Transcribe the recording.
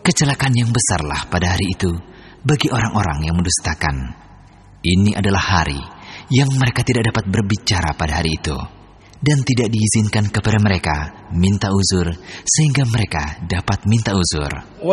Kecelakaan yang besarlah pada hari itu bagi orang-orang yang mendustakan. Ini adalah hari yang mereka tidak dapat berbicara pada hari itu, dan tidak diizinkan kepada mereka minta uzur sehingga mereka dapat minta uzur.